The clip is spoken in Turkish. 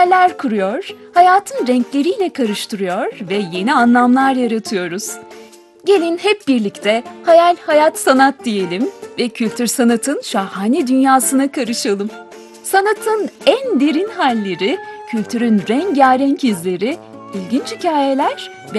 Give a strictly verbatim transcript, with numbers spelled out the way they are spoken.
hayaller kuruyor, hayatın renkleriyle karıştırıyor ve yeni anlamlar yaratıyoruz. Gelin hep birlikte hayal, hayat, sanat diyelim ve kültür sanatın şahane dünyasına karışalım. Sanatın en derin halleri, kültürün rengarenk izleri, ilginç hikayeler ve